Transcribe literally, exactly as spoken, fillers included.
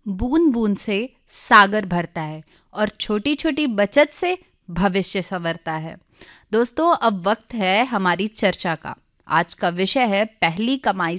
बूंद बूंद से सागर भरता है और छोटी छोटी बचत से भविष्य संवरता है। दोस्तों, अब वक्त है हमारी चर्चा का। आज का विषय है पहली कमाई